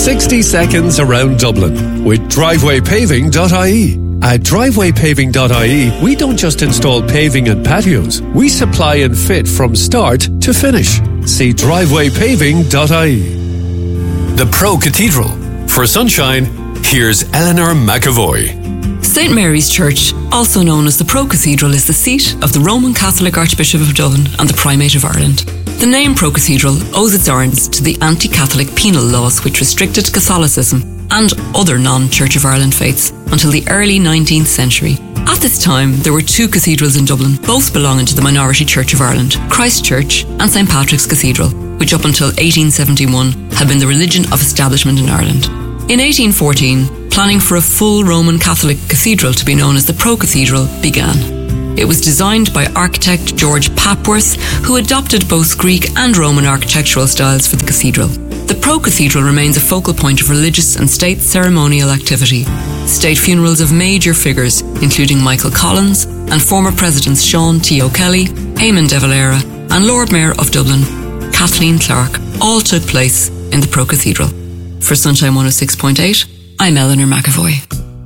60 seconds around Dublin with drivewaypaving.ie. At drivewaypaving.ie, we don't just install paving and patios. We supply and fit from start to finish. See drivewaypaving.ie. The Pro Cathedral. For sunshine, here's Eleanor McAvoy. St Mary's Church, also known as the Pro Cathedral, is the seat of the Roman Catholic Archbishop of Dublin and the Primate of Ireland. The name Pro Cathedral owes its origins to the anti-Catholic penal laws which restricted Catholicism and other non-Church of Ireland faiths until the early 19th century. At this time, there were two cathedrals in Dublin, both belonging to the minority Church of Ireland, Christ Church and St Patrick's Cathedral, which up until 1871 had been the religion of establishment in Ireland. In 1814, planning for a full Roman Catholic cathedral to be known as the Pro Cathedral began. It was designed by architect George Papworth, who adopted both Greek and Roman architectural styles for the cathedral. The Pro Cathedral remains a focal point of religious and state ceremonial activity. State funerals of major figures, including Michael Collins and former Presidents Sean T. O'Kelly, Eamon de Valera, and Lord Mayor of Dublin, Kathleen Clarke, all took place in the Pro Cathedral. For Sunshine 106.8, I'm Eleanor McAvoy.